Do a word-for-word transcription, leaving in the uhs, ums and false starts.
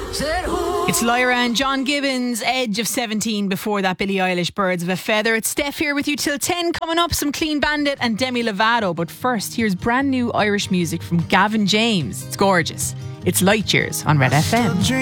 It's Lyra and John Gibbons, Edge of seventeen. Before that, Billie Eilish, Birds of a Feather. It's Steph here with you till ten. Coming up, some Clean Bandit and Demi Lovato. But first, here's brand new Irish music from Gavin James. It's gorgeous. It's Light Years on Red F M.